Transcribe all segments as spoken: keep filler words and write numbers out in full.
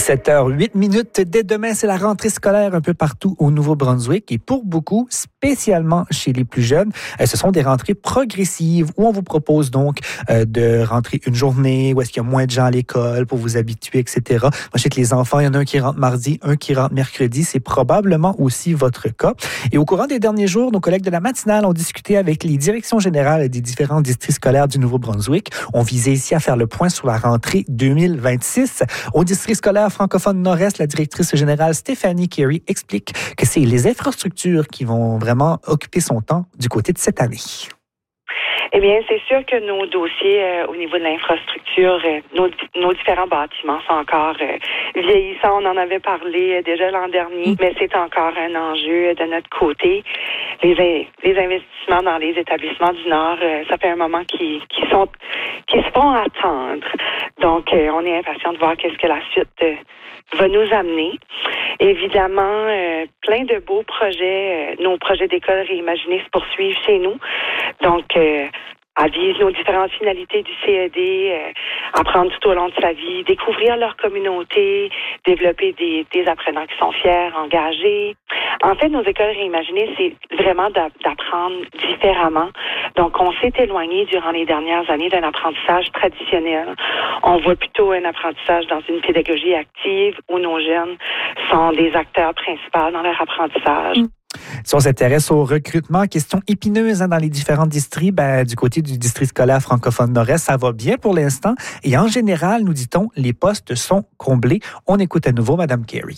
dix-sept heures huit minutes. Dès demain, c'est la rentrée scolaire un peu partout au Nouveau-Brunswick. Et pour beaucoup, spécialement chez les plus jeunes, ce sont des rentrées progressives où on vous propose donc de rentrer une journée où est-ce qu'il y a moins de gens à l'école pour vous habituer, et cetera. Moi, je sais que les enfants, il y en a un qui rentre mardi, un qui rentre mercredi. C'est probablement aussi votre cas. Et au courant des derniers jours, nos collègues de la matinale ont discuté avec les directions générales des différents districts scolaires du Nouveau-Brunswick. On visait ici à faire le point sur la rentrée deux mille vingt-six. Au district scolaire francophone Nord-Est, la directrice générale Stéphanie Carey explique que c'est les infrastructures qui vont vraiment occuper son temps du côté de cette année. Eh bien, c'est sûr que nos dossiers euh, au niveau de l'infrastructure, euh, nos, nos différents bâtiments sont encore euh, vieillissants. On en avait parlé euh, déjà l'an dernier, mmh. mais c'est encore un enjeu de notre côté. Les, les investissements dans les établissements du Nord, euh, ça fait un moment qui, qui sont qui se font attendre. Donc, euh, on est impatient de voir qu'est-ce que la suite euh, va nous amener. Évidemment, euh, plein de beaux projets, euh, nos projets d'école réimaginés se poursuivent chez nous. Donc, euh, à vivre nos différentes finalités du C E D, euh, apprendre tout au long de sa vie, découvrir leur communauté, développer des, des apprenants qui sont fiers, engagés. En fait, nos écoles réimaginées, c'est vraiment d'apprendre différemment. Donc, on s'est éloigné durant les dernières années d'un apprentissage traditionnel. On voit plutôt un apprentissage dans une pédagogie active où nos jeunes sont des acteurs principaux dans leur apprentissage. Mmh. Si on s'intéresse au recrutement, question épineuse hein, dans les différents districts, ben, du côté du district scolaire francophone Nord-Est, ça va bien pour l'instant. Et en général, nous dit-on, les postes sont comblés. On écoute à nouveau Mme Carey.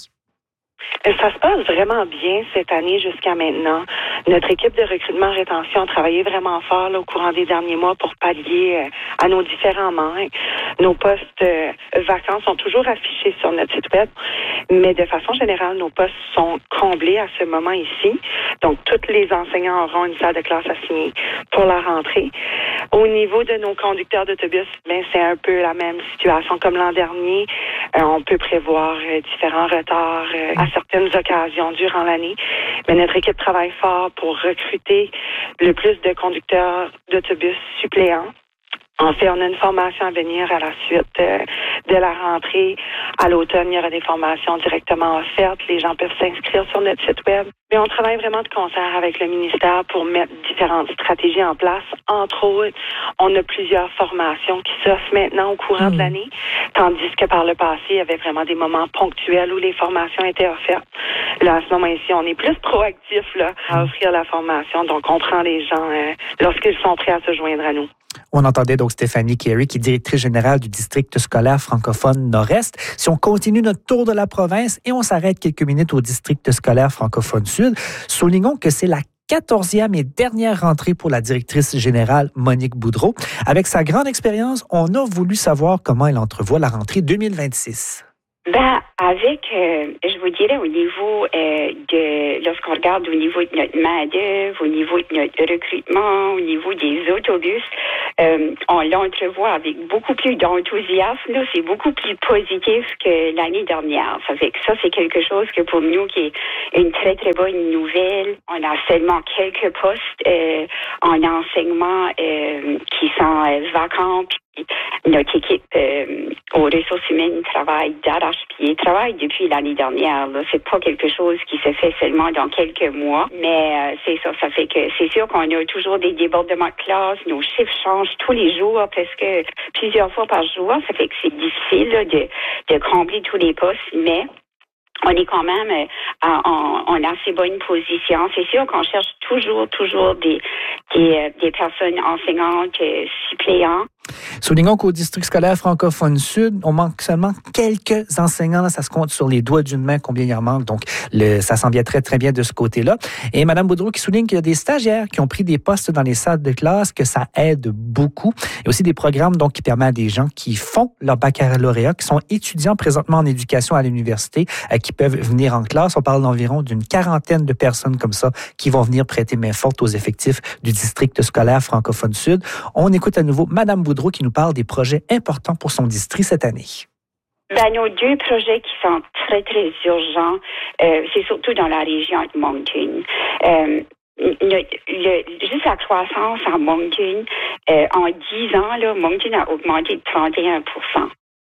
Ça se passe vraiment bien cette année jusqu'à maintenant. Notre équipe de recrutement-rétention a travaillé vraiment fort là, au courant des derniers mois pour pallier euh, à nos différents manques. Nos postes euh, vacants sont toujours affichés sur notre site web, mais de façon générale, nos postes sont comblés à ce moment ici. Donc, tous les enseignants auront une salle de classe assignée pour la rentrée. Au niveau de nos conducteurs d'autobus, ben, c'est un peu la même situation comme l'an dernier. Euh, on peut prévoir euh, différents retards euh, à certaines occasions durant l'année. Mais notre équipe travaille fort pour recruter le plus de conducteurs d'autobus suppléants. En fait, on a une formation à venir à la suite euh, de la rentrée. À l'automne, il y aura des formations directement offertes. Les gens peuvent s'inscrire sur notre site web. Mais on travaille vraiment de concert avec le ministère pour mettre différentes stratégies en place. Entre autres, on a plusieurs formations qui s'offrent maintenant au courant mmh. de l'année, tandis que par le passé, il y avait vraiment des moments ponctuels où les formations étaient offertes. Là, à ce moment-ci, on est plus proactif là, à offrir la formation. Donc, on prend les gens euh, lorsqu'ils sont prêts à se joindre à nous. On entendait donc Stéphanie Carey, qui est directrice générale du district scolaire francophone Nord-Est. Si on continue notre tour de la province et on s'arrête quelques minutes au district scolaire francophone Sud, soulignons que c'est la quatorzième et dernière rentrée pour la directrice générale Monique Boudreau. Avec sa grande expérience, on a voulu savoir comment elle entrevoit la rentrée deux mille vingt-six. Ben, avec, euh, je vous dirais, au niveau euh, de, lorsqu'on regarde au niveau de notre main-d'œuvre, au niveau de notre recrutement, au niveau des autobus, euh, on l'entrevoit avec beaucoup plus d'enthousiasme. Là, c'est beaucoup plus positif que l'année dernière. Ça fait que ça, c'est quelque chose que pour nous qui est une très, très bonne nouvelle. On a seulement quelques postes euh, en enseignement euh, qui sont euh, vacants. Notre équipe euh, aux ressources humaines travaille d'arrache-pied, travaille depuis l'année dernière. Là. C'est pas quelque chose qui se fait seulement dans quelques mois, mais euh, c'est ça. Ça fait que c'est sûr qu'on a toujours des débordements de classe. Nos chiffres changent tous les jours, presque plusieurs fois par jour. Ça fait que c'est difficile là, de, de combler tous les postes, mais on est quand même euh, en, en assez bonne position. C'est sûr qu'on cherche toujours, toujours des, des, des personnes enseignantes, euh, suppléants. Soulignons qu'au district scolaire francophone Sud, on manque seulement quelques enseignants. Là, ça se compte sur les doigts d'une main combien il en manque. Donc, le, ça s'en vient très, très bien de ce côté-là. Et Mme Boudreau qui souligne qu'il y a des stagiaires qui ont pris des postes dans les salles de classe, que ça aide beaucoup. Il y a aussi des programmes donc, qui permettent à des gens qui font leur baccalauréat, qui sont étudiants présentement en éducation à l'université, euh, qui peuvent venir en classe. On parle d'environ d'une quarantaine de personnes comme ça qui vont venir prêter main forte aux effectifs du district scolaire francophone Sud. On écoute à nouveau Mme Boudreau qui nous parle des projets importants pour son district cette année. Ben, nos deux projets qui sont très, très urgents, euh, c'est surtout dans la région de Moncton. Euh, le, le, juste la croissance en Moncton, euh, en dix ans, là, Moncton a augmenté de trente et un pour cent.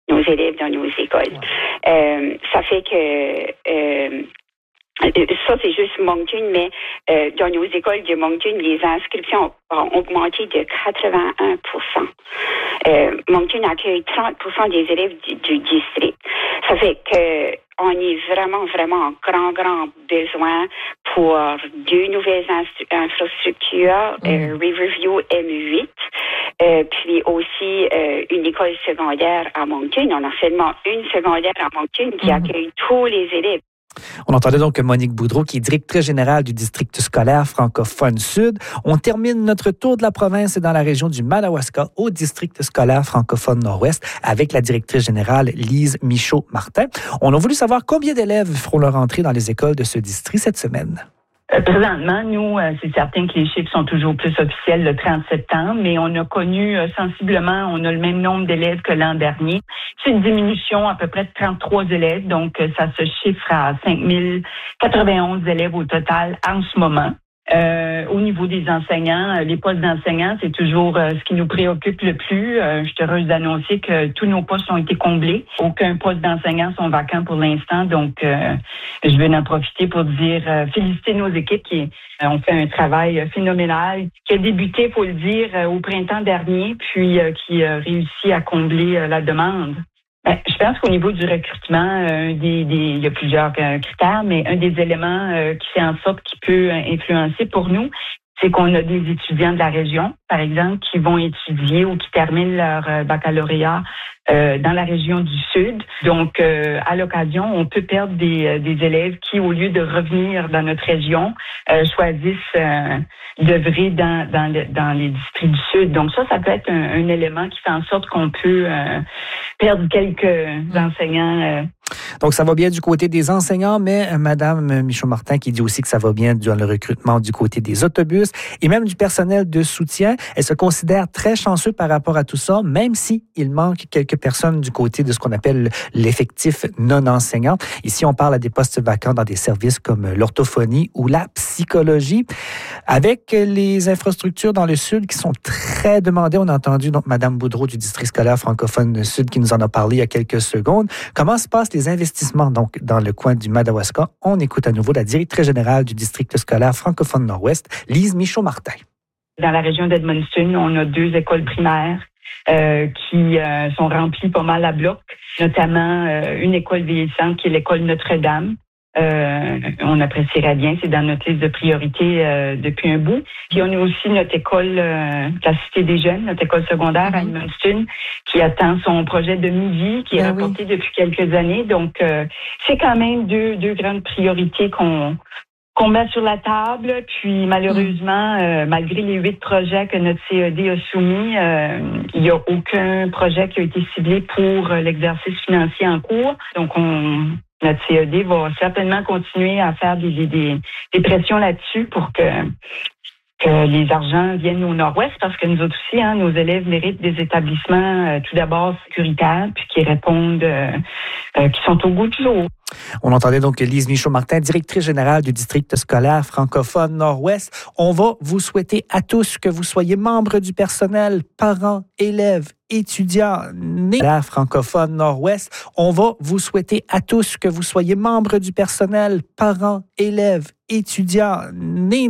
nos élèves dans nos écoles. Euh, ça fait que euh, ça, c'est juste Moncton, mais euh, dans nos écoles de Moncton, les inscriptions ont augmenté de quatre-vingt-un pour cent. Euh, Moncton accueille trente pour cent des élèves du, du district. Ça fait que on est vraiment, vraiment en grand, grand besoin pour deux nouvelles instru- infrastructures, mmh. euh, Riverview M huit, euh, puis aussi euh, une école secondaire à Moncton. On a seulement une secondaire à Moncton qui mmh. accueille tous les élèves. On entendait donc Monique Boudreau, qui est directrice générale du district scolaire francophone sud. On termine notre tour de la province dans la région du Madawaska, au district scolaire francophone nord-ouest, avec la directrice générale Lise Michaud-Martin. On a voulu savoir combien d'élèves feront leur entrée dans les écoles de ce district cette semaine. Euh, présentement, nous, euh, c'est certain que les chiffres sont toujours plus officiels le trente septembre, mais on a connu euh, sensiblement, on a le même nombre d'élèves que l'an dernier. C'est une diminution à peu près de trente-trois élèves, donc euh, ça se chiffre à cinq mille quatre-vingt-onze élèves au total en ce moment. Euh, au niveau des enseignants, les postes d'enseignants, c'est toujours euh, ce qui nous préoccupe le plus. Euh, je suis heureuse d'annoncer que tous nos postes ont été comblés. Aucun poste d'enseignant sont vacants pour l'instant, donc euh, je vais en profiter pour dire euh, féliciter nos équipes qui euh, ont fait un travail phénoménal, qui a débuté, il faut le dire, euh, au printemps dernier, puis euh, qui a réussi à combler euh, la demande. Je pense qu'au niveau du recrutement, euh, des, des, il y a plusieurs euh, critères, mais un des éléments euh, qui fait en sorte qui peut euh, influencer pour nous, c'est qu'on a des étudiants de la région, par exemple, qui vont étudier ou qui terminent leur euh, baccalauréat euh, dans la région du Sud. Donc, euh, à l'occasion, on peut perdre des, euh, des élèves qui, au lieu de revenir dans notre région, euh, choisissent euh, d'œuvrer dans, dans, le, dans les districts du Sud. Donc ça, ça peut être un, un élément qui fait en sorte qu'on peut euh, perdre quelques mmh. enseignants. Euh, Donc, ça va bien du côté des enseignants, mais euh, Mme Michaud-Martin qui dit aussi que ça va bien dans le recrutement du côté des autobus et même du personnel de soutien. Elle se considère très chanceux par rapport à tout ça, même s'il manque quelques personnes du côté de ce qu'on appelle l'effectif non enseignant. Ici, on parle à des postes vacants dans des services comme l'orthophonie ou la psychologie. Avec les infrastructures dans le Sud qui sont très demandées, on a entendu donc Mme Boudreau du district scolaire francophone Sud qui nous en a parlé il y a quelques secondes. Comment se passent les investissements donc dans le coin du Madawaska? On écoute à nouveau la directrice générale du district scolaire francophone nord-ouest, Lise Michaud-Martin. Dans la région d'Edmundston, on a deux écoles primaires euh, qui euh, sont remplies pas mal à bloc, notamment euh, une école vieillissante qui est l'école Notre-Dame. Euh, on apprécierait bien, c'est dans notre liste de priorités euh, depuis un bout. Puis on a aussi notre école, euh, la Cité des Jeunes, notre école secondaire à Edmundston, qui attend son projet de midi, qui est ben reporté oui. depuis quelques années. Donc, euh, c'est quand même deux, deux grandes priorités qu'on qu'on met sur la table. Puis malheureusement, euh, malgré les huit projets que notre C E D a soumis, euh, il n'y a aucun projet qui a été ciblé pour l'exercice financier en cours. Donc, on notre C E D va certainement continuer à faire des, des, des pressions là-dessus pour que, que les argents viennent au nord-ouest, parce que nous autres aussi, hein, nos élèves méritent des établissements euh, tout d'abord sécuritaires, puis qui répondent, euh, euh, qui sont au goût du jour. On entendait donc Lise Michaud-Martin, directrice générale du district scolaire francophone nord-ouest. On va vous souhaiter à tous que vous soyez membres du personnel, parents, élèves, étudiants, nés francophone nord-ouest. On va vous souhaiter à tous que vous soyez membres du personnel, parents, élèves, étudiants, nés